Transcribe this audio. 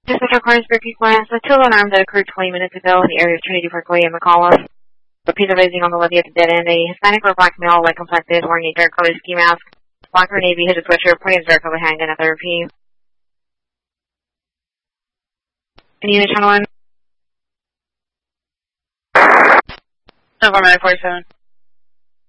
Dispatch requires Berkeley class. A total alarm that occurred 20 minutes ago in the area of Trinity Parkway and McAuliffe. A piece of raising on the levee at the dead end. A Hispanic or black male, white complected, wearing a dark colored ski mask, black or navy hooded sweatshirt, pointing his dark over handgun at the repeat. Any unit channel 1? 947.